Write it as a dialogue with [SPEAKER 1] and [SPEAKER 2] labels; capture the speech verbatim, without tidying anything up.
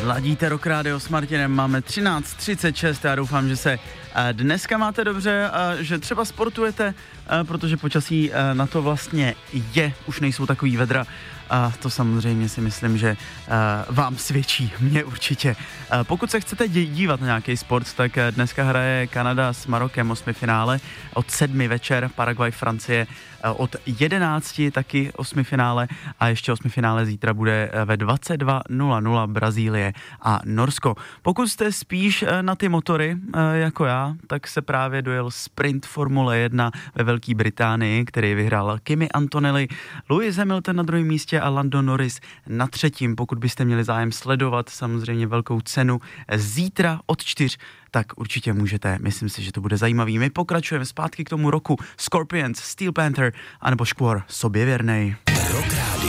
[SPEAKER 1] Ladíte Rock Radio s Martinem, máme třináct třicet šest, já doufám, že se dneska máte dobře, že třeba sportujete, protože počasí na to vlastně je, už nejsou takový vedra. A to samozřejmě si myslím, že uh, vám svědčí, mě určitě. Uh, pokud se chcete dívat na nějaký sport, tak uh, dneska hraje Kanada s Marokem osmifinále od sedmi večer, Paraguay, Francie uh, od jedenácti taky osmifinále a ještě osmifinále zítra bude uh, ve dvacet dva nula nula Brazílie a Norsko. Pokud jste spíš uh, na ty motory uh, jako já, tak se právě dojel sprint Formule jedna ve Velké Británii, který vyhrál Kimi Antonelli, Lewis Hamilton na druhém místě a Lando Norris na třetím. Pokud byste měli zájem sledovat samozřejmě velkou cenu zítra od čtyř, tak určitě můžete. Myslím si, že to bude zajímavý. My pokračujeme zpátky k tomu roku Scorpions, Steel Panther anebo Škvor, sobě věrnej.